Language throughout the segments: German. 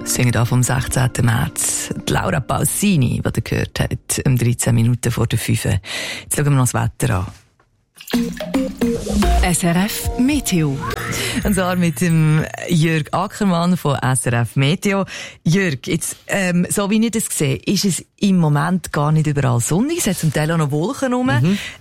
singen da vom 16. März. Die Laura Pausini, die ihr gehört habt, um 13 Minuten vor der 5. Jetzt schauen wir noch das Wetter an. SRF Meteo. Und zwar mit dem Jörg Ackermann von SRF Meteo. Jörg, jetzt, so wie ich das sehe, ist es im Moment gar nicht überall sonnig. Es hat zum Teil auch noch Wolken rum.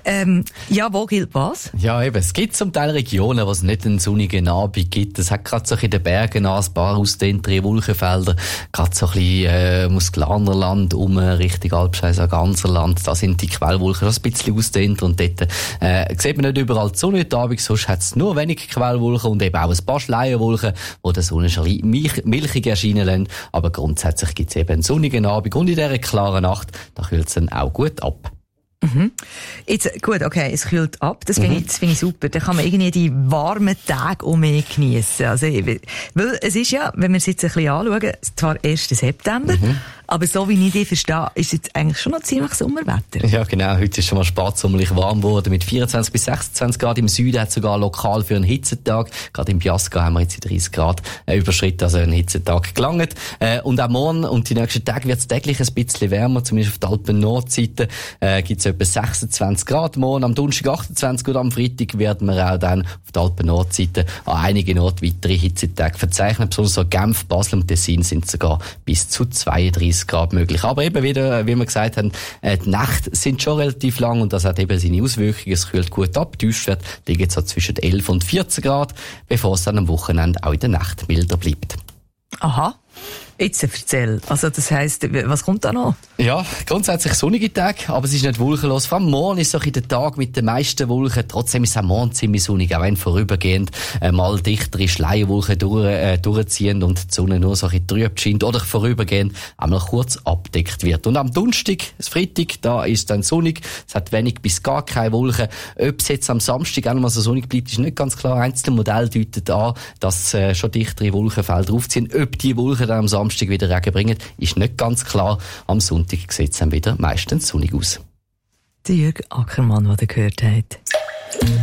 Ja, wo gilt was? Ja, eben. Es gibt zum Teil Regionen, wo es nicht einen sonnigen Abend gibt. Es hat gerade so in den Bergen ein paar ausdehntere Wolkenfelder. Gerade so ein bisschen, Muskelanerland Richtung Alpscheiß, Ganserland. Da sind die Quellwolken schon ein bisschen ausdehnter und dort, sieht man nicht überall die Sonne heute Abend, sonst hat es nur wenige Quellwolken und eben auch ein paar Schleierwolken, die der Sonne schon milchig erscheinen lassen. Aber grundsätzlich gibt es eben einen sonnigen Abend und in dieser klaren Nacht, da kühlt es dann auch gut ab. Mhm. Jetzt, gut, okay, es kühlt ab, das finde ich super. Dann kann man irgendwie die warmen Tage auch mehr geniessen. Also, weil es ist ja, wenn wir es jetzt ein bisschen anschauen, zwar 1. September, aber so wie ich dich verstehe, ist es jetzt eigentlich schon noch ziemlich Sommerwetter. Ja, genau. Heute ist es schon mal spätsommerlich warm geworden. Mit 24 bis 26 Grad im Süden hat es sogar lokal für einen Hitzetag. Gerade im Biasca haben wir jetzt die 30 Grad überschritten, also einen Hitzetag gelangt. Und auch morgen und die nächsten Tage wird es täglich ein bisschen wärmer, zumindest auf der Alpen-Nordseite gibt es etwa 26 Grad morgen. Am Donnerstag 28 und am Freitag werden wir auch dann auf der Alpen-Nordseite an einigen Orten weitere Hitzetage verzeichnen. Besonders so Genf, Basel und Tessin sind sogar bis zu 32 Grad möglich. Aber eben wieder, wie wir gesagt haben, die Nächte sind schon relativ lang und das hat eben seine Auswirkungen. Es kühlt gut ab. Die Tiefstwerte liegen so zwischen 11 und 14 Grad, bevor es dann am Wochenende auch in der Nacht milder bleibt. Aha. Jetzt erzähl. Also das heisst, was kommt da noch? Ja, grundsätzlich sonnige Tage, aber es ist nicht wolkenlos. Vor allem morgen ist so der Tag mit den meisten Wolken. Trotzdem ist es am Morgen ziemlich sonnig, auch wenn vorübergehend mal dichtere Schleierwolken durchziehen und die Sonne nur so ein bisschen trüb scheint oder vorübergehend einmal kurz abdeckt wird. Und am Donnerstag, das Freitag, da ist dann sonnig. Es hat wenig bis gar keine Wolken. Ob es jetzt am Samstag auch noch mal so sonnig bleibt, ist nicht ganz klar. Einzelne Modell deutet an, dass schon dichtere Wolkenfelder aufziehen. Ob die Wolken dann am Samstag wieder Regen bringen, ist nicht ganz klar. Am Sonntag sieht es dann wieder meistens sonnig aus. Der Jörg Ackermann, den ihr gehört habt.